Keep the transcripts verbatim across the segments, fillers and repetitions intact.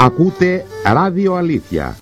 Ακούτε Ράδιο Αλήθεια.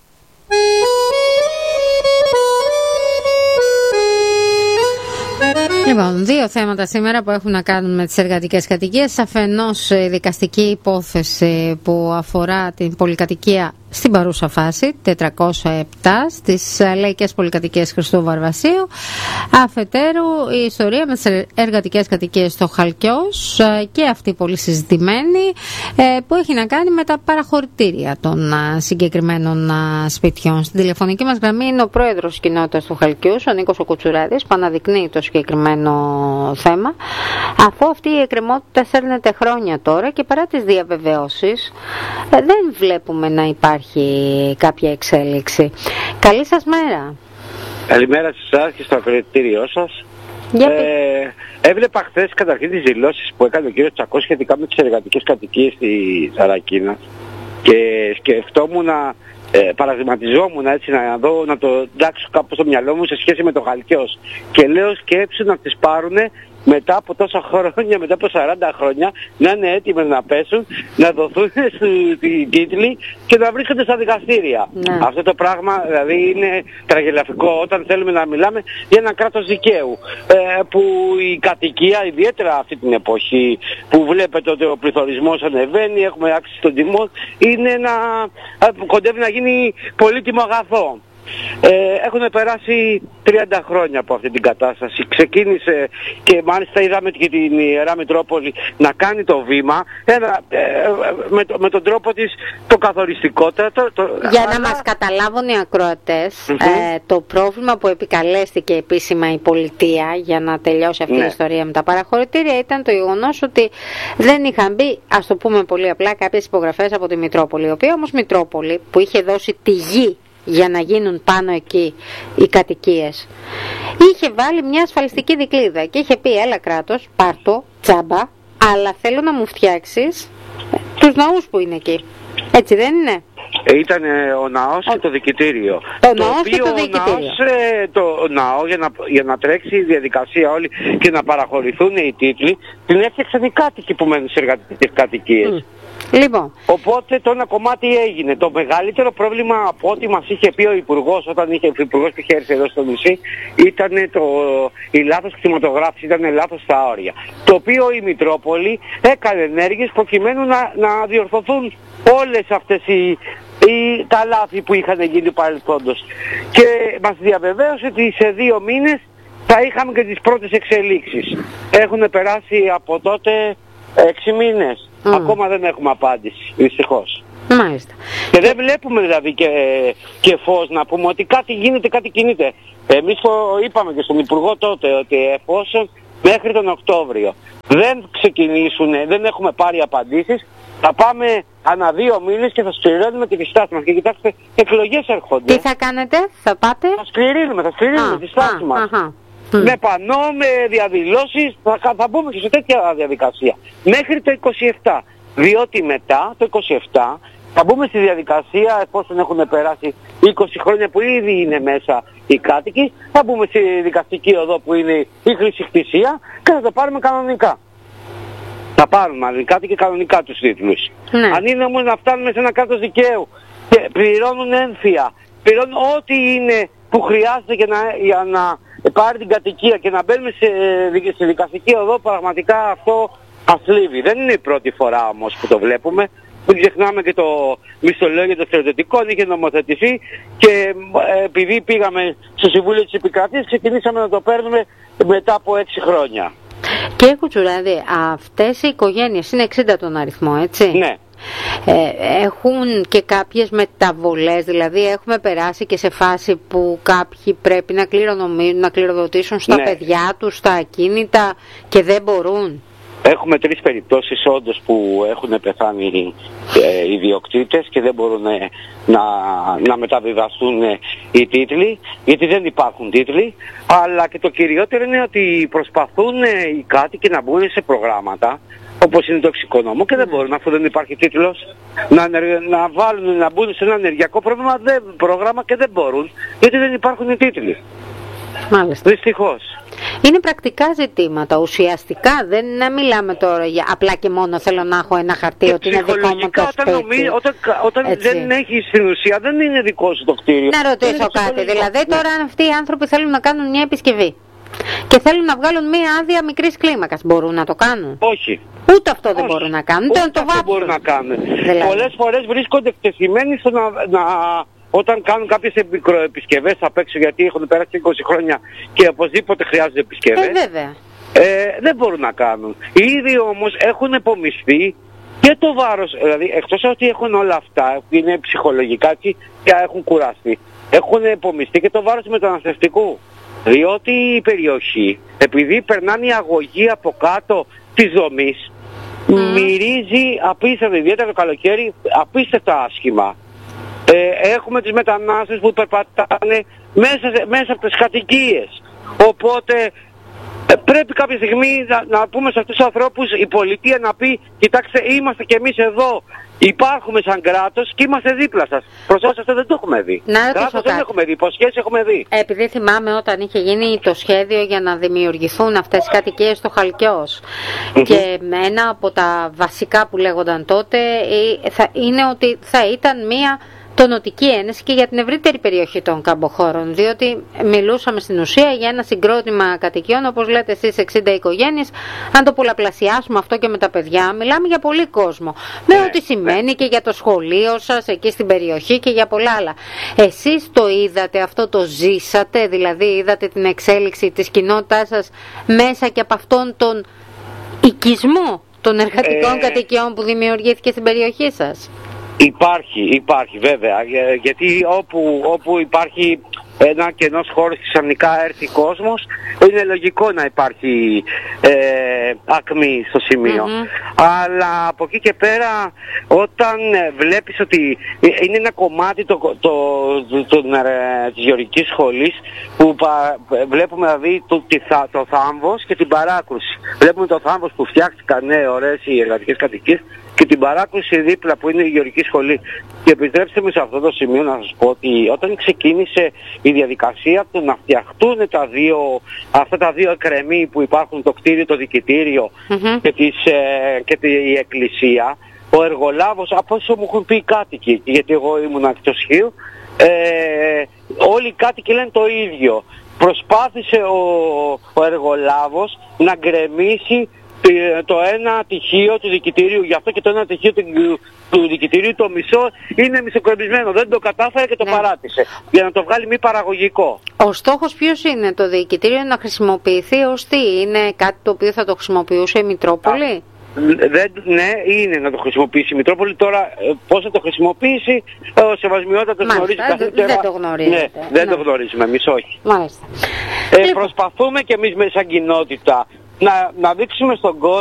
Λοιπόν, δύο θέματα σήμερα που έχουν να κάνουν με τις εργατικές κατοικίες. Αφενός η δικαστική υπόθεση που αφορά την πολυκατοικία στην παρούσα φάση τετρακόσια επτά στις λαϊκές πολυκατοικίες Χριστού Βαρβασίου. Αφετέρου η ιστορία με τις εργατικές κατοικίες στο Χαλκιός, και αυτή πολύ συζητημένη, που έχει να κάνει με τα παραχωρητήρια των συγκεκριμένων σπιτιών. Στην τηλεφωνική μας γραμμή είναι ο πρόεδρος της κοινότητας του Χαλκιούς, ο Νίκος ο Κουτσουράδης, που αναδεικνύει το συγκεκριμένο θέμα, αφού αυτή η εκκρεμότητα σέρνεται χρόνια τώρα και παρά τις διαβεβαιώσεις δεν βλέπουμε να υπάρχει Υπάρχει κάποια εξέλιξη. Καλή σας μέρα. Καλημέρα σε εσάς και στο ακροατήριό σας. Ε, έβλεπα χθες καταρχήν τις δηλώσεις που έκανε ο κύριος Τσακός σχετικά με τις εργατικές κατοικίες στη Σαρακίνα και σκεφτόμουν να ε, παραδειγματιζόμουν έτσι να, δω, να το εντάξω κάπως στο μυαλό μου σε σχέση με το Χαλκιός και λέω σκέψου να τις πάρουνε μετά από τόσα χρόνια, μετά από σαράντα χρόνια, να είναι έτοιμες να πέσουν, να δοθούν στην τίτλοι και να βρίσκονται στα δικαστήρια. Ναι. Αυτό το πράγμα δηλαδή είναι τραγελαφικό όταν θέλουμε να μιλάμε για ένα κράτος δικαίου. Ε, που η κατοικία, ιδιαίτερα αυτή την εποχή που βλέπετε ότι ο πληθωρισμός ανεβαίνει, έχουμε αύξηση των τιμών, είναι ένα, κοντεύει να γίνει πολύτιμο αγαθό. Ε, έχουν περάσει τριάντα χρόνια από αυτή την κατάσταση. Ξεκίνησε και μάλιστα είδαμε και την Ιερά Μητρόπολη να κάνει το βήμα ένα, ε, με, το, με τον τρόπο της το καθοριστικότερο. Το, το, Για αλλά... να μας καταλάβουν οι ακροατές, mm-hmm. ε, το πρόβλημα που επικαλέστηκε επίσημα η πολιτεία για να τελειώσει αυτή ναι. η ιστορία με τα παραχωρητήρια ήταν το γεγονός ότι δεν είχαν μπει, ας το πούμε πολύ απλά, κάποιες υπογραφές από τη Μητρόπολη, η οποία όμως Μητρόπολη που είχε δώσει τη γη για να γίνουν πάνω εκεί οι κατοικίες, είχε βάλει μια ασφαλιστική δικλείδα και είχε πει έλα κράτος, πάρ' το, τσάμπα, αλλά θέλω να μου φτιάξεις τους ναούς που είναι εκεί. Έτσι δεν είναι? Ήταν ε, ο ναός ο... και το δικητήριο. Το, το ναός και το δικητήριο. Ο ναός, ε, το ναό για να, για να τρέξει η διαδικασία όλη και να παραχωρηθούν οι τίτλοι, την έφτιαξαν οι κάτοικοι που μένουν σε εργατικές κατοικίες. Mm. Λοιπόν. Οπότε το ένα κομμάτι έγινε. Το μεγαλύτερο πρόβλημα από ό,τι μας είχε πει ο Υπουργός, όταν είχε, ο Υπουργός που είχε έρθει εδώ στο νησί, ήταν το, η λάθος κτηματογράφηση, ήταν λάθος στα όρια. Το οποίο η Μητρόπολη έκανε ενέργειες προκειμένου να, να διορθωθούν όλες αυτές οι, οι, τα λάθη που είχαν γίνει παρελθόντως. Και μας διαβεβαίωσε ότι σε δύο μήνες θα είχαμε και τις πρώτες εξελίξεις. Έχουν περάσει από τότε έξι μήνες. Mm. Ακόμα δεν έχουμε απάντηση, δυστυχώς. Μάλιστα. Και δεν βλέπουμε δηλαδή και, και φως να πούμε ότι κάτι γίνεται, κάτι κινείται. Εμείς το είπαμε και στον Υπουργό τότε ότι εφόσον μέχρι τον Οκτώβριο δεν ξεκινήσουν, δεν έχουμε πάρει απαντήσεις, θα πάμε ανά δύο μήνες και θα σκληρώνουμε και τη στάση μας. Και κοιτάξτε, εκλογές έρχονται. Τι θα κάνετε, θα πάτε? Θα σκληρύνουμε, θα σκληρύνουμε τη στάση μας. Αχα. Με πανό, με διαδηλώσεις, θα, θα μπούμε και σε τέτοια διαδικασία. Μέχρι το είκοσι επτά. Διότι μετά το είκοσι επτά θα μπούμε στη διαδικασία, εφόσον έχουν περάσει είκοσι χρόνια που ήδη είναι μέσα οι κάτοικοι, θα μπούμε στη δικαστική οδό που είναι η χρησικτησία και θα το πάρουμε κανονικά. Θα πάρουμε αν οι κάτοικοι κανονικά τους τίτλους. Ναι. Αν είναι όμως να φτάνουμε σε ένα κράτος δικαίου και πληρώνουν έμφυα, πληρώνουν ό,τι είναι που χρειάζεται για να, για να πάρει την κατοικία και να μπαίνουμε σε, σε δικαστική οδό, πραγματικά αυτό αθλίβει. Δεν είναι η πρώτη φορά όμως που το βλέπουμε. Μην ξεχνάμε και το μισθολόγιο των στρατιωτικών είχε νομοθετηθεί και ε, επειδή πήγαμε στο Συμβούλιο της Επικρατείας ξεκινήσαμε να το παίρνουμε μετά από έξι χρόνια. Κύριε Κουτσουράδη, αυτές οι οικογένειες είναι εξήντα τον αριθμό, έτσι? Ναι. Ε, έχουν και κάποιες μεταβολές, δηλαδή έχουμε περάσει και σε φάση που κάποιοι πρέπει να κληρονομήσουν, να κληροδοτήσουν στα ναι. παιδιά τους, στα ακίνητα και δεν μπορούν. Έχουμε τρεις περιπτώσεις όντως που έχουν πεθάνει ε, ιδιοκτήτες και δεν μπορούν ε, να, να μεταβιβαστούν ε, οι τίτλοι, γιατί δεν υπάρχουν τίτλοι, αλλά και το κυριότερο είναι ότι προσπαθούν ε, οι κάτοικοι να μπουν σε προγράμματα όπως είναι το εξοικονόμο και δεν μπορούν, αφού δεν υπάρχει τίτλος, να, να, βάλουν, να μπουν σε ένα ενεργειακό πρόγραμμα, δεν, πρόγραμμα και δεν μπορούν, γιατί δεν υπάρχουν οι τίτλοι. Μάλιστα. Δυστυχώς. Είναι πρακτικά ζητήματα, ουσιαστικά δεν μιλάμε τώρα για απλά και μόνο θέλω να έχω ένα χαρτί και ότι είναι δικό μου το όταν, σπίτι. όταν, όταν δεν έχει στην ουσία δεν είναι δικό σου το κτίριο. Να ρωτήσω κάτι, δηλαδή ναι. Τώρα αν αυτοί οι άνθρωποι θέλουν να κάνουν μια επισκευή και θέλουν να βγάλουν μια άδεια μικρής κλίμακας, μπορούν να το κάνουν? Όχι. Ούτε αυτό δεν Όχι. μπορούν να κάνουν, ούτε δεν το αυτό μπορούν να κάνουν. Δηλαδή. Πολλές φορές βρίσκονται εκτεθειμένοι στο να, να, όταν κάνουν κάποιες μικροεπισκευές απ' έξω, γιατί έχουν περάσει είκοσι χρόνια και οπωσδήποτε χρειάζονται επισκευές. Ε, βέβαια. Ε, δεν μπορούν να κάνουν. Οι ίδιοι όμως έχουν επομισθεί και το βάρος, δηλαδή εκτός ότι έχουν όλα αυτά, είναι ψυχολογικά και έχουν κουραστεί, έχουν επομισθεί και το βάρος του μεταναστευτικού. Διότι η περιοχή, επειδή περνάνε οι αγωγοί από κάτω της δομής, mm. μυρίζει απίστευτα, ιδιαίτερα το καλοκαίρι, απίστευτα άσχημα. Ε, έχουμε τις μετανάστες που περπατάνε μέσα, μέσα από τις κατοικίες. Οπότε ε, πρέπει κάποια στιγμή να, να πούμε σε αυτούς τους ανθρώπους, η πολιτεία να πει, κοιτάξτε, είμαστε κι εμείς εδώ, υπάρχουμε σαν κράτος και είμαστε δίπλα σας. Προς αυτό δεν το έχουμε δει. Κράτος δεν έχουμε δει, υποσχέσεις έχουμε δει. Επειδή θυμάμαι όταν είχε γίνει το σχέδιο για να δημιουργηθούν αυτές οι κατοικίες στο Χαλκιός mm-hmm. και ένα από τα βασικά που λέγονταν τότε θα, είναι ότι θα ήταν μία τονοτική ένεση και για την ευρύτερη περιοχή των καμποχώρων, διότι μιλούσαμε στην ουσία για ένα συγκρότημα κατοικιών, όπως λέτε εσείς, εξήντα οικογένειες. Αν το πολλαπλασιάσουμε αυτό και με τα παιδιά, μιλάμε για πολύ κόσμο. Με ναι, ό,τι σημαίνει ναι. και για το σχολείο σας εκεί στην περιοχή και για πολλά άλλα. Εσείς το είδατε αυτό, το ζήσατε, δηλαδή είδατε την εξέλιξη της κοινότητάς σας μέσα και από αυτόν τον οικισμό των εργατικών ε... κατοικιών που δημιουργήθηκε στην περιοχή σας? Υπάρχει, υπάρχει βέβαια, γιατί όπου, όπου υπάρχει ένα κενός χώρος και ξαφνικά έρθει κόσμος, είναι λογικό να υπάρχει ε, ακμή στο σημείο. Mm-hmm. Αλλά από εκεί και πέρα, όταν βλέπεις ότι είναι ένα κομμάτι το, το, το, το, ε, της γεωργικής σχολής που πα, βλέπουμε δηλαδή το, το, το θάμβος και την παράκρουση. Βλέπουμε το θάμβος που φτιάχτηκαν ναι, ωραίες οι εργατικές κατοικίες και την παράκρουση δίπλα που είναι η γεωργική σχολή. Και επιτρέψτε μου σε αυτό το σημείο να σας πω ότι όταν ξεκίνησε η διαδικασία του να φτιαχτούν τα δύο, αυτά τα δύο εκκρεμή που υπάρχουν, το κτίριο, το δικητήριο mm-hmm. και, τις, ε, και η εκκλησία, ο εργολάβος, από όσο μου έχουν πει οι κάτοικοι, γιατί εγώ ήμουν εκτός Χίου, ε, όλοι οι κάτοικοι λένε το ίδιο. Προσπάθησε ο, ο εργολάβος να γκρεμίσει το ένα τυχείο του δικητηρίου, γι' αυτό και το ένα τυχείο του, του δικητηρίου το μισό είναι μισοκρεμισμένο, δεν το κατάφερε και το ναι. παράτησε για να το βγάλει μη παραγωγικό. Ο στόχος ποιος είναι? Το δικητήριο να χρησιμοποιηθεί ως τι? Είναι κάτι το οποίο θα το χρησιμοποιούσε η Μητρόπολη? Δεν, ναι, είναι να το χρησιμοποιήσει η Μητρόπολη. Τώρα πώς θα το χρησιμοποιήσει, ο Σεβασμιότατος γνωρίζει καλύτερα. Δεν το γνωρίζετε. Ναι, δεν ναι. το γνωρίζουμε εμείς, όχι. Μάλιστα. Ε, προσπαθούμε και εμείς σαν κοινότητα να, να δείξουμε στον κόσμο